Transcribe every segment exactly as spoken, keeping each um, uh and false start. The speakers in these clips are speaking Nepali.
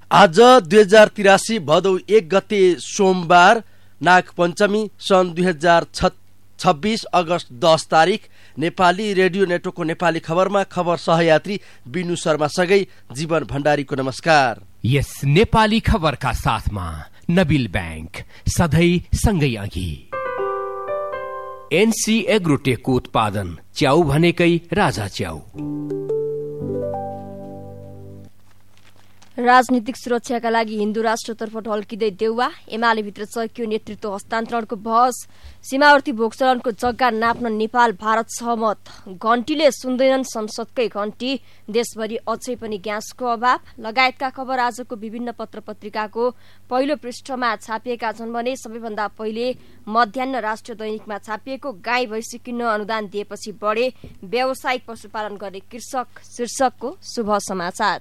आज दुई हजार तिरासी भदौ एक गते सोमबार नाग पञ्चमी सन् दुई हजार छब्बिस अगस्त दस तारिक नेपाली रेडियो नेटवर्कको नेपाली खबरमा खबर सहयात्री बिनु शर्मासँगै जीवन भण्डारीको नमस्कार। यस नेपाली खबरका साथमा नबिल बैंक सधैँ सँगै अघि। एनसी एग्रोटेकको उत्पादन च्याउ भनेकै राजा च्याउ। राजनीतिक सुरक्षाका लागि हिन्दू राष्ट्रतर्फ ढल्किँदै देउवा, एमाले भित्र चर्कियो नेतृत्व हस्तान्तरणको बहस, सीमावर्ती भोगचलनको जग्गा नाप्न नेपाल भारत सहमत, घण्टीले सुन्दैनन् संसदकै घण्टी, देशभरि अझै पनि ग्यासको अभाव लगायतका खबर आजको विभिन्न पत्र पत्रिकाको पहिलो पृष्ठमा छापिएका छन् भने सबैभन्दा पहिले मध्याह्न राष्ट्रिय दैनिकमा छापिएको गाई भैँसी किन्न अनुदान दिएपछि बढे व्यावसायिक पशुपालन गर्ने कृषक शीर्षकको शुभ समाचार।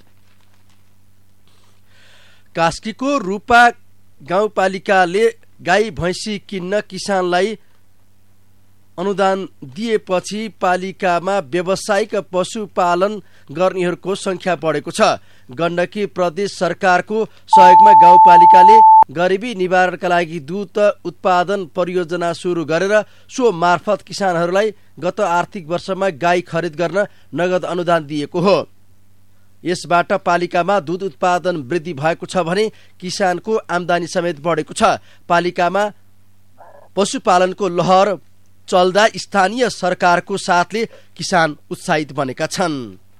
कास्कीको रूपा गाउँपालिकाले गाई भैँसी किन्न किसानलाई अनुदान दिएपछि पालिकामा व्यावसायिक पशुपालन गर्नेहरूको संख्या बढेको छ। गण्डकी प्रदेश सरकारको सहयोगमा गाउँपालिकाले गरिबी निवारणका लागि दूध उत्पादन परियोजना सुरु गरेर सो मार्फत किसानहरूलाई गत आर्थिक वर्षमा गाई खरिद गर्न नगद अनुदान दिएको हो। यसबाट पालिकामा दूध उत्पादन वृद्धि भएको छ भने किसानको आमदानी समेत बढेको छ। पालिकामा पशुपालनको लहर चल्दा स्थानीय सरकारको साथले किसान उत्साहित बनेका छन्।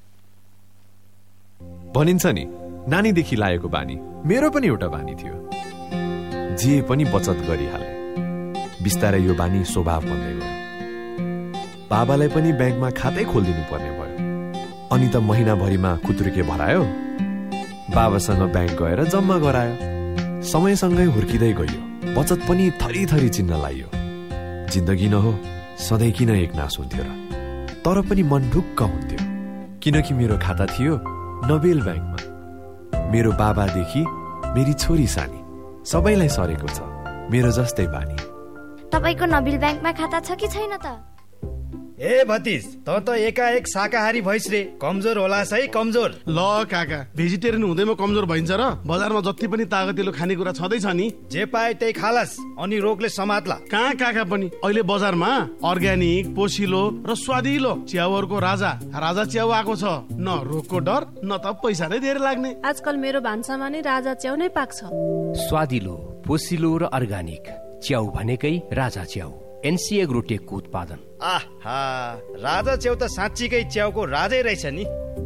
भनिन्छ नि नानीदेखि लागेको बानी, मेरो पनि एउटा बानी थियो, जे पनि बचत गरिहाले। बिस्तारै यो बानी स्वभाव बन्दै गयो। बाबालाई पनि ब्याङ्कमा खातै खोलिदिनु पर्ने भयो। अनि त महिनाभरिमा खुत्रुके भरायो, बाबासँग ब्याङ्क गएर जम्मा गरायो। समयसँगै हुर्किँदै गयो, बचत पनि थरी थरी चिन्न लाग्यो। जिन्दगी न हो सधैँ किन एक नास हुन्थ्यो र, तर पनि मन ढुक्क हुन्थ्यो किनकि मेरो खाता थियो नबेल ब्याङ्कमा। मेरो बाबादेखि मेरी छोरी सानी सबैलाई सरेको छ मेरो जस्तै बानी। तपाईको नबेल ब्याङ्कमा खाता छ कि छैन त? ए भतिज, त त एकाएक शाकाहारी भइस रे, कमजोर होला है कमजोर। ल काका, भेजिटेरियन हुँदैमा कमजोर भइन्छ र? बजारमा जति पनि तागतिलो खानेकुरा छँदैछ नि, जे पाए त्यही खालास, अनि रोगले समात्ला। कहाँ काका पनि अहिले बजारमा अर्ग्यानिक पोसिलो र स्वादिलो च्याउहरूको राजा राजा च्याउ आएको छ। न रोगको डर न त पैसा नै धेरै लाग्ने। आजकल मेरो भान्सामा नै राजा च्याउ नै पाक्छ। स्वादिलो पोसिलो र अर्ग्यानिक च्याउ भनेकै राजा च्याउ, एनसी एग्रोटेकको उत्पादन। आहा, राजा च्याउ त साँच्चीकै च्याउको राजै रहेछ नि।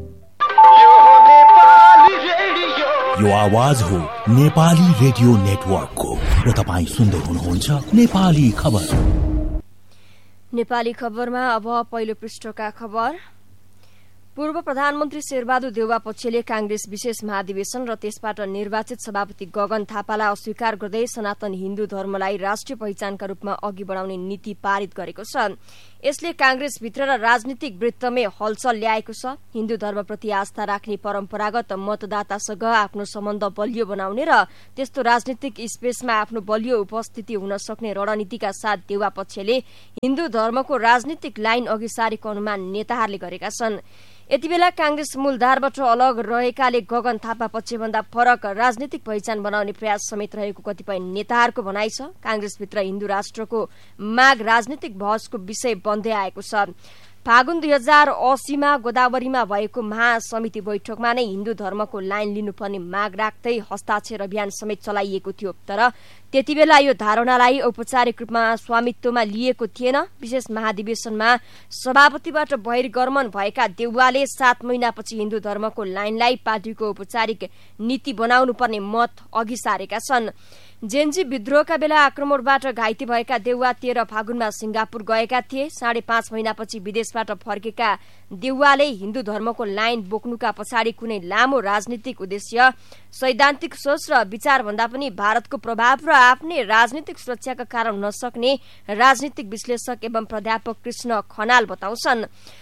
यो आवाज हो नेपाली रेडियो नेटवर्कको र तपाईँ सुन्दै हुनुहुन्छ नेपाली खबर। नेपाली खबरमा अब पहिलो पृष्ठका खबर। पूर्व प्रधानमन्त्री शेरबहादुर देउवा पक्षले कांग्रेस विशेष महाधिवेशन र त्यसबाट निर्वाचित सभापति गगन थापालाई अस्वीकार गर्दै सनातन हिन्दू धर्मलाई राष्ट्रिय पहिचानका रूपमा अघि बढाउने नीति पारित गरेको छ। यसले कांग्रेसभित्र र राजनीतिक वृत्तमै हलचल ल्याएको छ। हिन्दू धर्मप्रति आस्था राख्ने परम्परागत मतदातासँग आफ्नो सम्बन्ध बलियो बनाउने र त्यस्तो राजनीतिक स्पेसमा आफ्नो बलियो उपस्थिति हुन सक्ने रणनीतिका साथ देउवा पक्षले हिन्दू धर्मको राजनीतिक लाइन अघि सारेको अनुमान नेताहरूले गरेका छन्। यति बेला कांग्रेस मूलधारबाट अलग रहेकाले गगन थापा पक्षभन्दा फरक राजनीतिक पहिचान बनाउने प्रयास समेत रहेको कतिपय नेताहरूको भनाइ छ। कांग्रेसभित्र हिन्दू राष्ट्रको माग राजनीतिक बहसको विषय बन्दै आएको छ। फागुन दुई हजार अस्सीमा गोदावरीमा भएको महासमिति बैठकमा नै हिन्दू धर्मको लाइन लिनुपर्ने माग राख्दै हस्ताक्षर अभियान समेत चलाइएको थियो, तर त्यति बेला यो धारणालाई औपचारिक रूपमा स्वामित्वमा लिएको थिएन। विशेष महाधिवेशनमा सभापतिबाट बहिर्गमन भएका देउवाले सात महिनापछि हिन्दू धर्मको लाइनलाई पार्टीको औपचारिक नीति बनाउनु पर्ने मत अघि सारेका छन्। जेन्जी विद्रोहका बेला आक्रमणबाट घाइते भएका देउवा तेह्र फागुनमा सिंगापुर गएका थिए। साढे पाँच महिनापछि विदेशबाट फर्केका देउवाले हिन्दू धर्मको लाइन बोक्नुका पछाडि कुनै लामो राजनीतिक उद्देश्य, सैद्धान्तिक सोच र विचार भन्दा पनि भारतको प्रभाव र आफ्नै राजनीतिक सुरक्षाका कारण हुन सक्ने राजनीतिक विश्लेषक एवं प्राध्यापक कृष्ण खनाल बताउँछन्।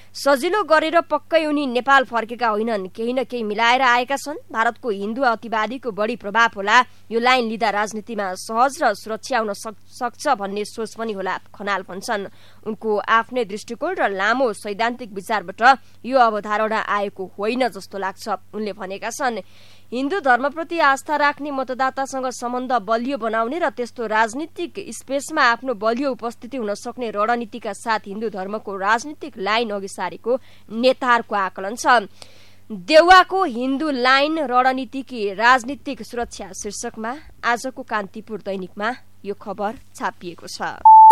सजिलो गरेर पक्कै उनी नेपाल फर्केका होइनन्, केही न केही मिलाएर आएका छन्। भारतको हिन्दू अतिवादीको बढी प्रभाव होला, यो लाइन लिँदा राजनीतिमा सहज र सुरक्षा आउन सक्छ भन्ने सोच पनि होला, खनाल भन्छन्। उनको आफ्नै दृष्टिकोण र लामो सैद्धान्तिक विचारबाट यो अवधारणा आएको होइन जस्तो लाग्छ। उनले भनेका छन्, हिन्दू धर्मप्रति आस्था राख्ने मतदातासँग सम्बन्ध बलियो बनाउने र त्यस्तो राजनीतिक स्पेसमा आफ्नो बलियो उपस्थिति हुन सक्ने रणनीतिका साथ हिन्दू धर्मको राजनीतिक लाइन अघि सारेको नेताहरूको आकलन छ। देउवाको हिन्दू लाइन रणनीतिकी राजनीतिक सुरक्षा शीर्षकमा आजको कान्तिपुर दैनिकमा यो खबर छापिएको छ।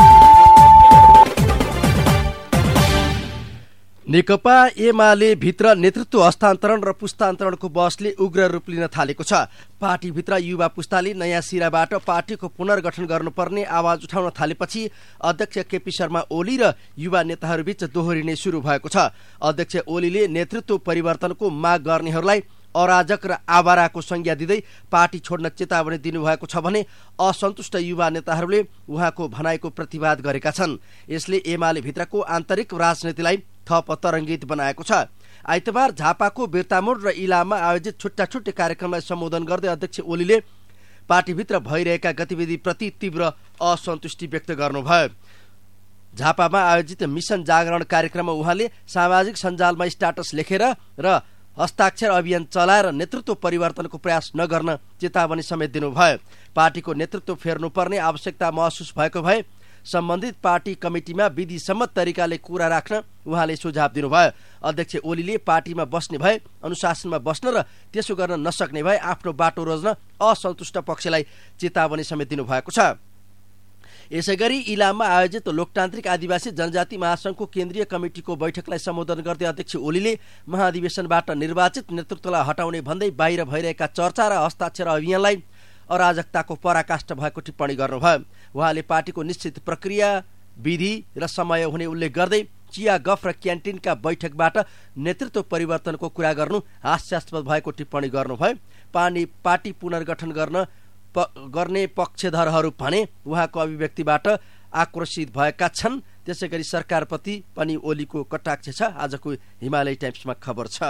नेकपा एमाले भित्र नेतृत्व हस्तान्तरण र पुस्तान्तरणको बहसले उग्र रूप लिन थालेको छ। पार्टीभित्र युवा पुस्ताले नयाँ सिराबाट पार्टीको पुनर्गठन गर्नुपर्ने आवाज उठाउन थालेपछि अध्यक्ष केपी शर्मा ओली र युवा नेताहरूबीच दोहोरिने शुरू भएको छ। अध्यक्ष ओलीले नेतृत्व परिवर्तनको माग गर्नेहरूलाई अराजक र आवाराको संज्ञा दिँदै पार्टी छोड्न चेतावनी दिनुभएको छ भने असन्तुष्ट युवा नेताहरूले उहाँको भनाइको प्रतिवाद गरेका छन्। यसले एमाले भित्रको आन्तरिक राजनीतिलाई थप तरङ्गित बनाएको छ। आइतबार झापाको बिर्तामोड र इलाममा आयोजित छुट्टा छुट्टै कार्यक्रमलाई सम्बोधन गर्दै अध्यक्ष ओलीले पार्टीभित्र भइरहेका गतिविधिप्रति तीव्र असन्तुष्टि व्यक्त गर्नुभयो। झापामा आयोजित मिशन जागरण कार्यक्रममा उहाँले सामाजिक सञ्जालमा स्ट्याटस लेखेर र हस्ताक्षर अभियान चलाएर नेतृत्व परिवर्तनको प्रयास नगर्न चेतावनी समेत दिनुभयो। पार्टीको नेतृत्व फेर्नुपर्ने आवश्यकता महसुस भएको भए सम्बन्धित पार्टी कमिटीमा विधिसम्मत तरिकाले कुरा राख्न उहाँले सुझाव दिनुभयो। अध्यक्ष ओलीले पार्टीमा बस्ने भए अनुशासनमा बस्न र त्यसो गर्न नसक्ने भए आफ्नो बाटो रोज्न असन्तुष्ट पक्षलाई चेतावनी समेत दिनुभएको छ। यसैगरी इलाममा आयोजित लोकतान्त्रिक आदिवासी जनजाति महासंघको केन्द्रीय कमिटिको बैठकलाई सम्बोधन गर्दै अध्यक्ष ओलीले महाधिवेशनबाट निर्वाचित नेतृत्वलाई हटाउने भन्दै बाहिर भइरहेका चर्चा र हस्ताक्षर अभियानलाई अराजकताको पराकाष्ठ भएको टिप्पणी गर्नुभयो। उहाँले पार्टीको निश्चित प्रक्रिया विधि र समय हुने उल्लेख गर्दै चिया गफ र क्यान्टिनका बैठकबाट नेतृत्व परिवर्तनको कुरा गर्नु हास्यास्पद भएको टिप्पणी गर्नुभयो। पानी पार्टी पुनर्गठन गर्न प, गर्ने पक्षधरहरू भने उहाँको अभिव्यक्तिबाट आक्रोशित भएका छन्। त्यसैगरी सरकारप्रति पनि ओलीको कटाक्ष छ। आजको हिमालय टाइम्समा खबर छ।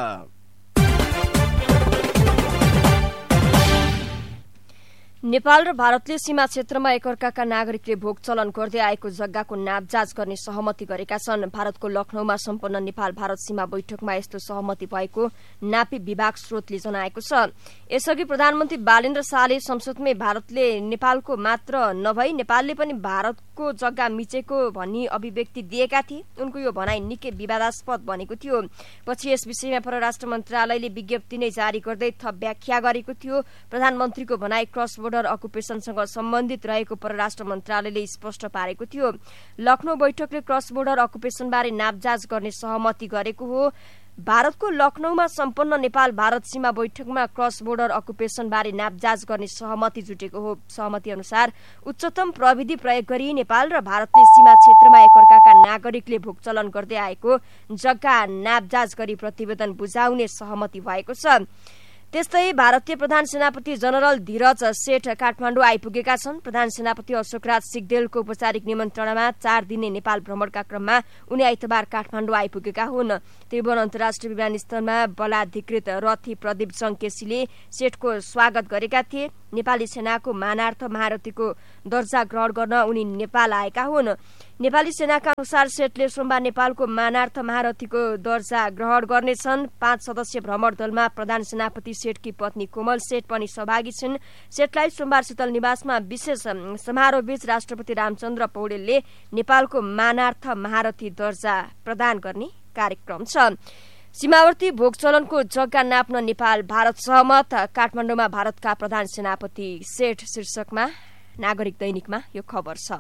नेपाल र भारतले सीमा क्षेत्रमा एकअर्काका नागरिकले भोग चलन गर्दै आएको जग्गाको नापजाँच गर्ने सहमति गरेका छन्। भारतको लखनऊमा सम्पन्न नेपाल भारत सीमा बैठकमा यस्तो सहमति भएको नापी विभाग स्रोतले जनाएको छ। यसअघि प्रधानमन्त्री बालेन्द्र शाहले संसदमै भारतले नेपालको मात्र नभई नेपालले पनि भारतको जग्गा मिचेको भनी अभिव्यक्ति दिएका थिए। उनको यो भनाई निकै विवादास्पद बनेको थियो। पछि यस विषयमा परराष्ट्र मन्त्रालयले विज्ञप्ति नै जारी गर्दै थप व्याख्या गरेको थियो। प्रधानमन्त्रीको भनाई क्रस बोर्डर अकुपेसनसँग सम्बन्धित रहेको परराष्ट्र मन्त्रालयले स्पष्ट पारेको थियो। लखनऊ बैठकले क्रस बोर्डर अकुपेसनबारे नापजाँच गर्ने सहमति गरेको हो। भारतको लखनऊमा सम्पन्न नेपाल भारत सीमा बैठकमा क्रस बोर्डर अकुपेसनबारे नापजाँच गर्ने सहमति जुटेको हो। सहमति अनुसार उच्चतम प्रविधि प्रयोग गरी नेपाल र भारतले सीमा क्षेत्रमा एकअर्काका नागरिकले भोगचलन गर्दै आएको जग्गा नापजाँच गरी प्रतिवेदन बुझाउने सहमति भएको छ। त्यस्तै भारतीय प्रधान सेनापति जनरल धीरज सेठ काठमाडौँ आइपुगेका छन्। प्रधान सेनापति अशोकराज सिग्देलको औपचारिक निमन्त्रणामा चार दिने नेपाल भ्रमणका क्रममा उनी आइतबार काठमाडौँ आइपुगेका हुन्। त्रिभुवन अन्तर्राष्ट्रिय विमानस्थलमा बलाधिकृत रथी प्रदीप जङ्केसीले सेठको स्वागत गरेका थिए। नेपाली सेनाको मानार्थ महारथीको दर्जा ग्रहण गर्न उनी नेपाल आएका हुन्। नेपाली सेनाका अनुसार सेठले सोमबार नेपालको मानार्थ महारथीको दर्जा ग्रहण गर्नेछन्। पाँच सदस्यीय भ्रमण दलमा प्रधान सेनापति सेठकी पत्नी कोमल सेठ पनि सहभागी छिन्। सेठलाई सोमबार शीतल निवासमा विशेष समारोहबीच राष्ट्रपति रामचन्द्र पौडेलले नेपालको मानार्थ महारथी दर्जा प्रदान गर्ने कार्यक्रम छ। सीमावर्ती भोगचलनको जग्गा नाप्न नेपाल भारत सहमत। काठमाडौँमा भारतका प्रधान सेनापति सेठ शीर्षकमा नागरिक दैनिकमा यो खबर छ।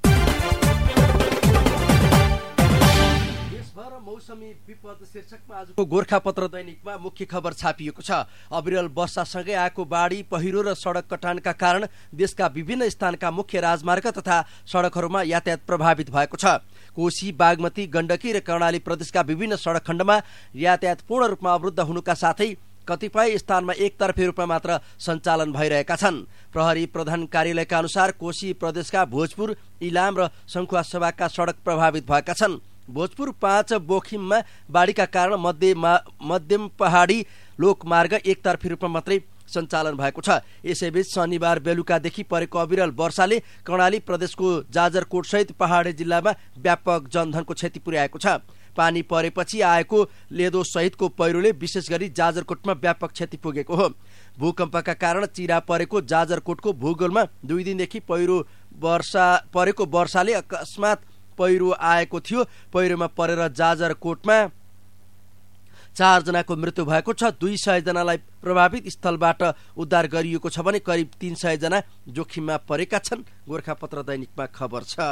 मौसमी विपद शीर्षकमा आजको गोर्खापत्र दैनिकमा मुख्य खबर छापिएको छ। अविरल वर्षासँगै आएको बाढी पहिरो र सड़क कटानका कारण देशका विभिन्न स्थानका मुख्य राजमार्ग तथा सड़कहरूमा यातायात प्रभावित भएको छ। कोशी, बागमती, गण्डकी र कर्णाली प्रदेशका विभिन्न सड़क खण्डमा यातायात पूर्ण रूपमा अवरुद्ध हुनुका साथै कतिपय स्थानमा एकतर्फी रूपमा मात्र सञ्चालन भइरहेका छन्। प्रहरी प्रधान कार्यालयका अनुसार कोशी प्रदेशका भोजपुर, इलाम र सङ्खुवासभाका सड़क प्रभावित भएका छन्। भोजपुर पाँच बोखिममा बाढीका कारण मध्य मध्यम पहाडी लोकमार्ग एकतर्फी रूपमा मात्रै सञ्चालन भएको छ। यसैबीच शनिबार बेलुकादेखि परेको अविरल वर्षाले कर्णाली प्रदेशको जाजरकोट सहित पहाडी जिल्लामा व्यापक जनधनको क्षति पुर्याएको छ। पानी परेपछि आएको लेदो सहितको पहिरोले विशेष गरी जाजरकोटमा व्यापक क्षति पुगेको हो। भूकम्पका कारण चिरा परेको जाजरकोटको भूगोलमा दुई दिनदेखि पहिरो वर्षा परेको वर्षाले अकस्मात पहिरो आएको थियो। पहिरोमा परेर जाजरकोटमा चार जनाको मृत्यु भएको छ। दुई सय जनालाई प्रभावित स्थलबाट उद्धार गरिएको छ भने करिब तीन सय जना जोखिममा परेका छन्। गोरखापत्र दैनिकमा खबर छ।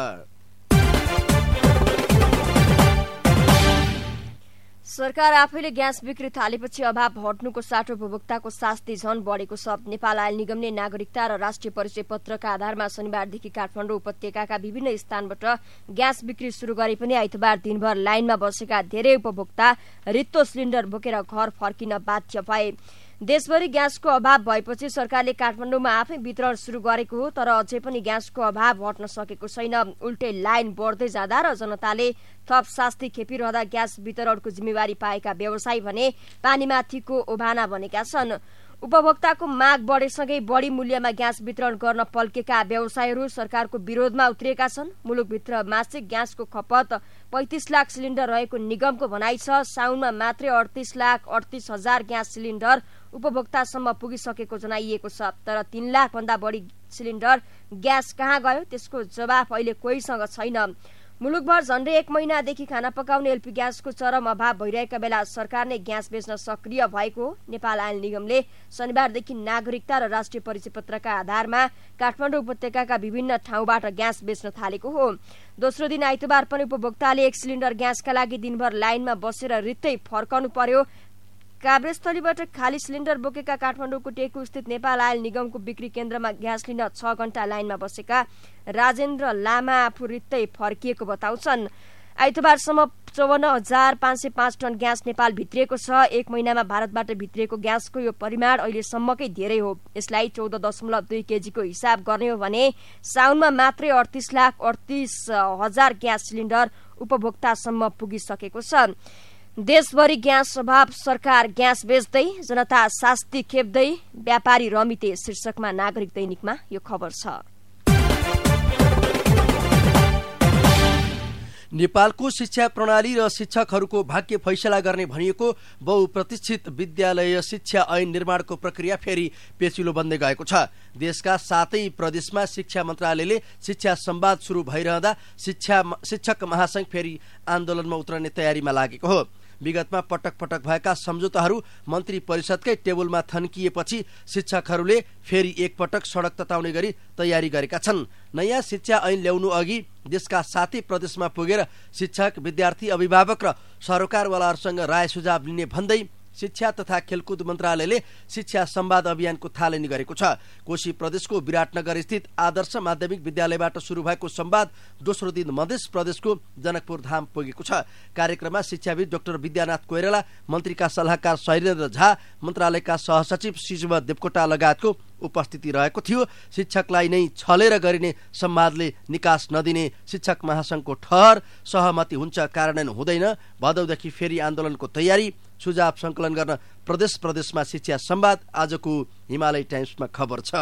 सरकार आफैले ग्यास बिक्री थालेपछि अभाव हट्नुको साटो उपभोक्ताको शास्ति झन बढेको छ। नेपाल आयल निगमले नागरिकता र राष्ट्रिय परिचय पत्रका आधारमा शनिबारदेखि काठमाडौँ उपत्यकाका विभिन्न स्थानबाट ग्यास बिक्री शुरू गरे पनि आइतबार दिनभर लाइनमा बसेका धेरै उपभोक्ता रित्तो सिलिन्डर बोकेर घर फर्किन बाध्य भए। देशभरि ग्यासको अभाव भएपछि सरकारले काठमाडौँमा आफै वितरण शुरू गरेको हो, तर अझै पनि ग्यासको अभाव हट्न सकेको छैन। उल्टै लाइन बढ्दै जाँदा र जनताले थप शास्ति खेपिरहँदा ग्यास वितरणको जिम्मेवारी पाएका व्यवसायी भने पानीमाथिको ओभाना बनेका छन्। उपभोक्ताको माग बढेसँगै बढी मूल्यमा ग्यास वितरण गर्न पल्केका व्यवसायीहरू सरकारको विरोधमा उत्रिएका छन्। मुलुकभित्र मासिक ग्यासको खपत पैंतिस लाख सिलिन्डर रहेको निगमको भनाइ छ। साउनमा मात्रै अडतीस लाख अडतीस हजार ग्यास सिलिन्डर उपभोक्तासम्म पुगिसकेको जनाइएको छ। तर तीन लाख भन्दा बढी सिलिन्डर ग्यास कहाँ गयो त्यसको जवाफ अहिले कोहीसँग छैन। मुलुकभर झण्डै एक महिनादेखि खाना पकाउने एलपी ग्यासको चरम अभाव भइरहेका बेला सरकार नै ग्यास बेच्न सक्रिय भएको नेपाल आयल निगमले शनिबारदेखि नागरिकता र राष्ट्रिय परिचय पत्रका आधारमा काठमाडौँ उपत्यकाका विभिन्न ठाउँबाट ग्यास बेच्न थालेको हो। दोस्रो दिन आइतबार पनि उपभोक्ताले एक सिलिन्डर ग्यासका लागि दिनभर लाइनमा बसेर रित्तै फर्कनु पर्यो। काभ्रेस्थलीबाट खाली सिलिन्डर बोकेका काठमाडौँको टेकु स्थित नेपाल आयल निगमको बिक्री केन्द्रमा ग्यास लिन छ घण्टा लाइनमा बसेका राजेन्द्र लामा आफू रित्तै फर्किएको बताउँछन्। आइतबारसम्म चौवन्न हजार पाँच सय पाँच टन ग्यास नेपाल भित्रिएको छ। एक महिनामा भारतबाट भित्रिएको ग्यासको यो परिमाण अहिलेसम्मकै धेरै हो। यसलाई चौध दशमलव दुई केजीको हिसाब गर्ने हो भने साउनमा मात्रै अडतीस लाख अडतीस हजार ग्यास सिलिन्डर उपभोक्तासम्म पुगिसकेको छ। देशभरि ग्यास अभाव, सरकार ग्यास बेच्दै, जनता शास्ति खेप्दै, व्यापारी रमिते शीर्षकमा नागरिक दैनिकमा यो खबर छ। नेपालको शिक्षा प्रणाली र शिक्षकहरूको भाग्य फैसला गर्ने भनिएको बहुप्रतिष्ठित विद्यालय शिक्षा ऐन निर्माणको प्रक्रिया फेरि पेचिलो बन्दै गएको छ। देशका सातै प्रदेशमा शिक्षा मन्त्रालयले शिक्षा संवाद शुरू भइरहँदा शिक्षा शिक्षक महासंघ फेरि आन्दोलनमा उत्रने तयारीमा लागेको हो। विगतमा पटक पटक भएका सम्झौताहरू मन्त्री परिषदकै टेबलमा थन्किएपछि शिक्षकहरूले फेरि एकपटक सडक तताउने गरी तयारी गरेका छन्। नयाँ शिक्षा ऐन ल्याउनु अघि देशका सातै प्रदेशमा पुगेर शिक्षक, विद्यार्थी, अभिभावक र सरोकारवालाहरूसँग राय सुझाव लिने भन्दै शिक्षा तथा खेलकुद मन्त्रालयले शिक्षा संवाद अभियानको थालनी गरेको छ। कोशी प्रदेशको विराटनगर स्थित आदर्श माध्यमिक विद्यालयबाट शुरू भएको संवाद दोस्रो दिन मधेस प्रदेशको जनकपुर धाम पुगेको छ। कार्यक्रममा शिक्षाविद डाक्टर विद्यानाथ कोइराला, मन्त्रीका सल्लाहकार शैलेन्द्र झा, मन्त्रालयका सहसचिव सिजुव देवकोटा लगायतको उपस्थिति रहेको थियो। शिक्षकलाई नै छलेर गरिने संवादले निकास नदिने शिक्षक महासंघको ठहर, सहमति हुन्छ कार्यान्वयन हुँदैन, भदौदेखि फेरि आन्दोलनको तयारी, सुझाव संकलन गर्न प्रदेश प्रदेशमा शिक्षा संवाद। आजको हिमालय टाइम्समा खबर छ।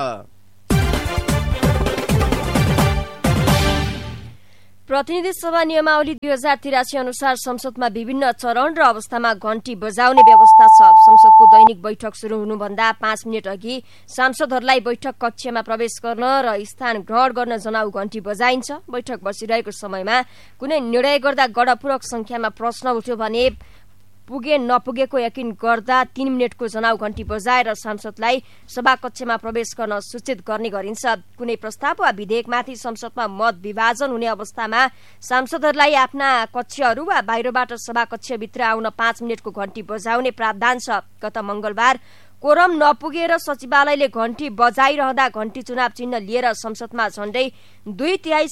प्रतिनिधि सभा नियमावली दुई हजार तिरासी अनुसार संसदमा विभिन्न चरण र अवस्थामा घण्टी बजाउने व्यवस्था छ। संसदको दैनिक बैठक शुरू हुनुभन्दा पाँच मिनट अघि सांसदहरूलाई बैठक कक्षमा प्रवेश गर्न र स्थान ग्रहण गर्न जनाउ घण्टी बजाइन्छ। बैठक बसिरहेको समयमा कुनै निर्णय गर्दा गणपूरक संख्यामा प्रश्न उठ्यो भने पुगे नपुगेको यकिन गर्दा तीन मिनटको जनाउ घण्टी बजाएर सांसदलाई सभाकक्षमा प्रवेश गर्न सूचित गर्ने गरिन्छ। कुनै प्रस्ताव वा विधेयकमाथि संसदमा मत विभाजन हुने अवस्थामा सांसदहरूलाई आफ्ना कक्षहरू वा बाहिरबाट सभाकक्षभित्र आउन पाँच मिनटको घण्टी बजाउने प्रावधान छ। गत मंगलबार कोरम नपुगेर सचिवालयले घण्टी बजाइरहँदा घण्टी चुनाव चिन्ह लिएर संसदमा झण्डै दुई तिहाई सीट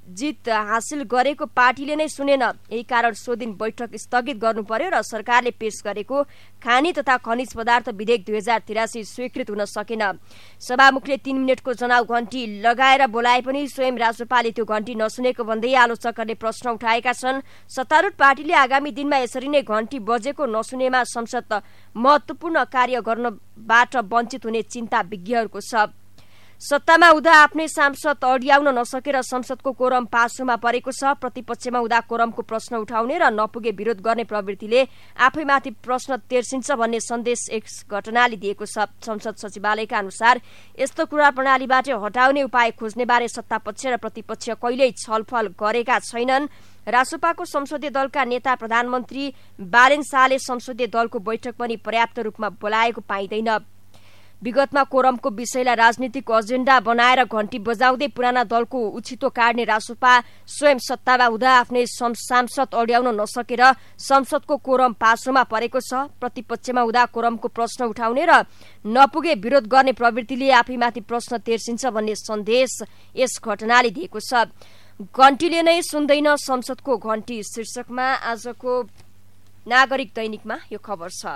जित हासिल गरेको पार्टीले नै सुनेन। यही कारण सो दिन बैठक स्थगित गर्नु पर्यो र सरकारले पेश गरेको खानी तथा खनिज पदार्थ विधेयक दुई हजार तिरासी स्वीकृत हुन सकेन। सभामुखले तीन मिनटको जनाउ घण्टी लगाएर बोलाए पनि स्वयं राजपाले त्यो घण्टी नसुनेको भन्दै आलोचकहरूले प्रश्न उठाएका छन्। सत्तारूढ पार्टीले आगामी दिनमा यसरी नै घण्टी बजेको नसुनेमा संसद महत्वपूर्ण कार्य गर्नबाट वञ्चित हुने चिन्ता विज्ञहरूको छ। सत्तामा हुँदा आफ्नै सांसद अड्याउन नसकेर संसदको कोरम पासोमा परेको छ। प्रतिपक्षमा हुँदा कोरमको प्रश्न उठाउने र नपुगे विरोध गर्ने प्रवृत्तिले आफैमाथि प्रश्न तेर्सिन्छ भन्ने सन्देश एक घटनाले दिएको छ। संसद सचिवालयका अनुसार यस्तो कुरा प्रणालीबाट हटाउने उपाय खोज्ने बारे सत्तापक्ष र प्रतिपक्ष कहिल्यै छलफल गरेका छैनन्। रासोपाको संसदीय दलका नेता प्रधानमन्त्री बालेन शाहले संसदीय दलको बैठक पनि पर्याप्त रूपमा बोलाएको पाइँदैन। विगतमा कोरमको विषयलाई राजनीतिक एजेन्डा बनाएर घण्टी बजाउँदै पुराना दलको उछितो काट्ने रासोपा स्वयं सत्तामा हुँदा आफ्नै सांसद अड्याउन नसकेर संसदको कोरम पासोमा परेको छ। प्रतिपक्षमा हुँदा कोरमको प्रश्न उठाउने र नपुगे विरोध गर्ने प्रवृत्तिले आफैमाथि प्रश्न तेर्सिन्छ भन्ने सन्देश यस घटनाले दिएको छ। घण्टीले नै सुन्दैन संसदको घण्टी शीर्षकमा आजको नागरिक दैनिकमा यो खबर छ।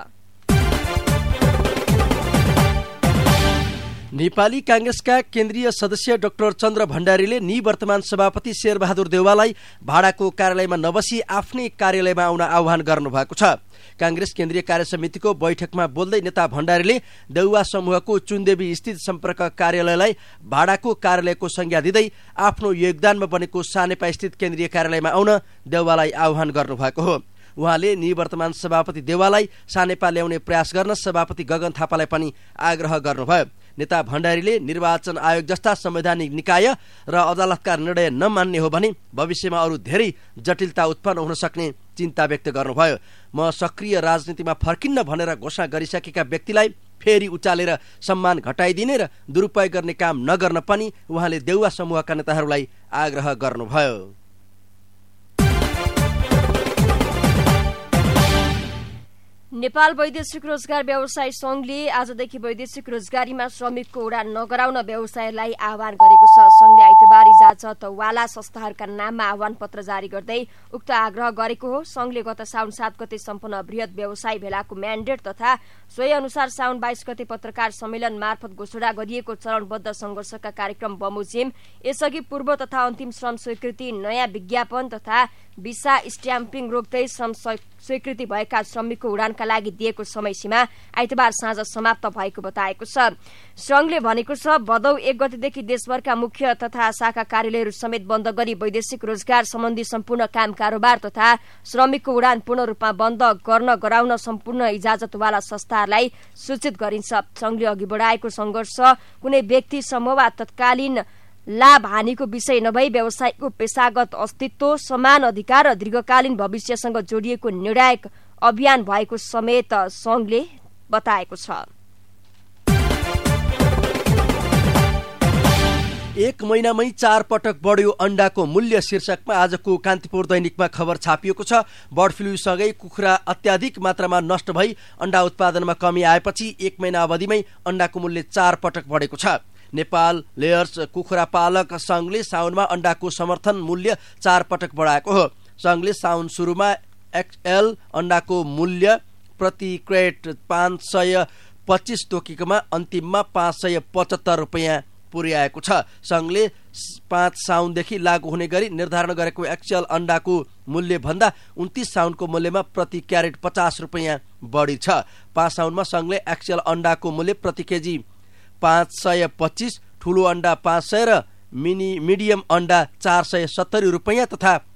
नेपाली कांग्रेसका केन्द्रीय सदस्य डाक्टर चन्द्र भण्डारीले निवर्तमान सभापति शेरबहादुर देउवालाई भाडाको कार्यालयमा नबसी आफ्नै कार्यालयमा आउन आह्वान गर्नुभएको छ। कांग्रेस केन्द्रीय कार्य समितिको बैठकमा बोल्दै नेता भण्डारीले देउवा समूहको चुन्देवी स्थित सम्पर्क कार्यालयलाई भाडाको कार्यालयको संज्ञा दिँदै आफ्नो योगदानमा बनेको सानेपा स्थित केन्द्रीय कार्यालयमा आउन देउवालाई आह्वान गर्नुभएको हो। उहाँले निवर्तमान सभापति देउवालाई सानेपा ल्याउने प्रयास गर्न सभापति गगन थापालाई पनि आग्रह गर्नुभयो। नेता भण्डारीले निर्वाचन आयोग जस्ता संवैधानिक निकाय र अदालतका निर्णय नमान्ने हो भने भविष्यमा अरू धेरै जटिलता उत्पन्न हुन सक्ने चिन्ता व्यक्त गर्नुभयो। म सक्रिय राजनीतिमा फर्किन्न भनेर घोषणा गरिसकेका व्यक्तिलाई फेरि उचालेर सम्मान घटाइदिने र दुरुपयोग गर्ने काम नगर्न पनि उहाँले देउवा समूहका नेताहरूलाई आग्रह गर्नुभयो। नेपाल वैदेशिक रोजगार व्यवसाय संघले आजदेखि वैदेशिक रोजगारीमा श्रमिकको उडान नगराउन व्यवसायलाई आह्वान गरेको छ। संघले आइतबार इजाजत वाला संस्थाहरूका नाममा आह्वान पत्र जारी गर्दै उक्त आग्रह गरेको हो। संघले गत साउन सात गते सम्पन्न वृहत व्यवसाय भेलाको म्यान्डेट तथा सोही अनुसार साउन बाइस गते पत्रकार सम्मेलन मार्फत घोषणा गरिएको चरणबद्ध संघर्षका कार्यक्रम बमोजिम, यसअघि पूर्व तथा अन्तिम श्रम स्वीकृति, नयाँ विज्ञापन तथा भिसा स्ट्याम्पिङ रोक्दै श्रम स्वीकृति भएका श्रमिकको उडानका लागि दिएको समय सीमा आइतबार साँझ समाप्त भएको बताएको छ। संघले भनेको छ, भदौ एक गतेदेखि देशभरका मुख्य तथा शाखा कार्यालयहरू समेत बन्द गरी वैदेशिक रोजगार सम्बन्धी सम्पूर्ण काम कारोबार तथा श्रमिकको उडान पूर्ण रूपमा बन्द गर्न गराउन सम्पूर्ण इजाजतवाला संस्थाहरूलाई सूचित गरिन्छ। संघले अघि बढाएको संघर्ष कुनै व्यक्ति समूह वा तत्कालीन लाभ हानिको विषय नभई व्यवसायको पेशागत अस्तित्व, समान अधिकार र दीर्घकालीन भविष्यसँग जोडिएको निर्णायक अभियान भएको समेत संघले बताएको छ। एक महिनामै चार पटक बढ्यो अण्डाको मूल्य शीर्षकमा आजको कान्तिपुर दैनिकमा खबर छापिएको छ। बर्ड फ्लूसँगै कुखुरा अत्याधिक मात्रामा नष्ट भई अण्डा उत्पादनमा कमी आएपछि एक महिना अवधिमै अण्डाको मूल्य चार पटक बढेको छ। नेपाल लेयर्स कुखुरा पालक संघले साउनमा अण्डाको समर्थन मूल्य चार पटक बढाएको हो। संघले साउन सुरुमा एक्सएल अण्डाको मूल्य प्रति क्रेट पाँच सय पच्चिस तोकेकोमा अन्तिममा पाँच सय पचहत्तर रुपियाँ पुर्याएको छ। संघले पाँच साउनदेखि लागू हुने गरी निर्धारण गरेको एक्सएल अण्डाको मूल्य भन्दा उन्तीस साउनको मूल्यमा प्रति क्यारेट पचास रुपियाँ बढी छ। पाँच साउनमा संघले एक्सएल अण्डाको मूल्य प्रति केजी पाँच सय पच्चिस, ठूलो अण्डा पाँच सय र मिनी मिडियम अण्डा चार सय सत्तरी रुपियाँ तथा